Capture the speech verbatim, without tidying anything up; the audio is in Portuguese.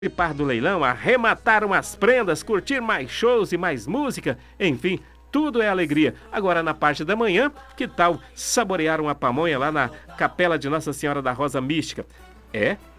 Participar do leilão, arrematar umas prendas, curtir mais shows e mais música, enfim, tudo é alegria. Agora na parte da manhã, que tal saborear uma pamonha lá na Capela de Nossa Senhora da Rosa Mística? É